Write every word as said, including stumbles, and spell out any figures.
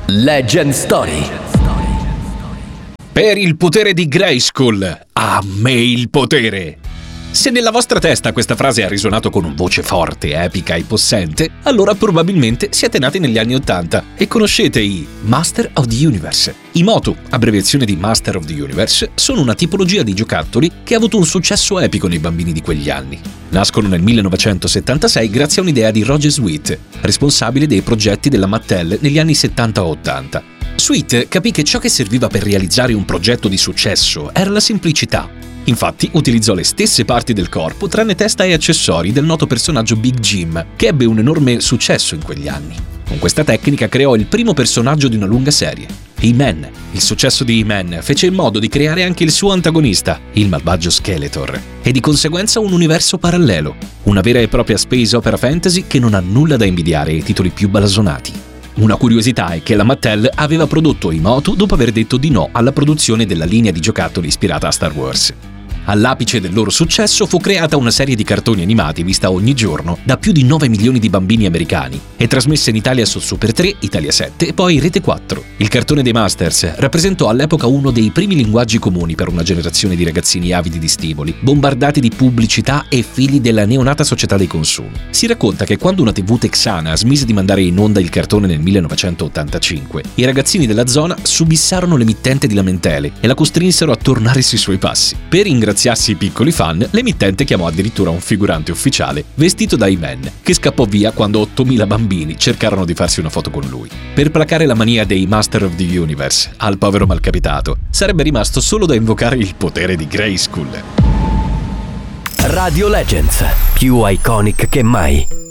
Legend Story. Per il potere di Grayskull, a me il potere! Se nella vostra testa questa frase ha risuonato con voce forte, epica e possente, allora probabilmente siete nati negli anni ottanta e conoscete i Master of the Universe. I Motu, abbreviazione di Master of the Universe, sono una tipologia di giocattoli che ha avuto un successo epico nei bambini di quegli anni. Nascono nel millenovecentosettantasei grazie a un'idea di Roger Sweet, responsabile dei progetti della Mattel negli anni settanta ottanta. Sweet capì che ciò che serviva per realizzare un progetto di successo era la semplicità. Infatti utilizzò le stesse parti del corpo tranne testa e accessori del noto personaggio Big Jim, che ebbe un enorme successo in quegli anni. Con questa tecnica creò il primo personaggio di una lunga serie, He-Man. Il successo di He-Man fece in modo di creare anche il suo antagonista, il malvagio Skeletor, e di conseguenza un universo parallelo, una vera e propria space opera fantasy che non ha nulla da invidiare ai titoli più blasonati. Una curiosità è che la Mattel aveva prodotto i Motu dopo aver detto di no alla produzione della linea di giocattoli ispirata a Star Wars. All'apice del loro successo fu creata una serie di cartoni animati vista ogni giorno da più di nove milioni di bambini americani e trasmessa in Italia su Super tre, Italia sette e poi Rete quattro. Il cartone dei Masters rappresentò all'epoca uno dei primi linguaggi comuni per una generazione di ragazzini avidi di stimoli, bombardati di pubblicità e figli della neonata società dei consumi. Si racconta che quando una tivù texana smise di mandare in onda il cartone nel millenovecentottantacinque, i ragazzini della zona subissarono l'emittente di lamentele e la costrinsero a tornare sui suoi passi. Per ringraziarsi i piccoli fan, l'emittente chiamò addirittura un figurante ufficiale vestito da He-Man, che scappò via quando ottomila bambini cercarono di farsi una foto con lui. Per placare la mania dei Master of the Universe al povero malcapitato, sarebbe rimasto solo da invocare il potere di Grayskull. Radio Legends, più iconic che mai.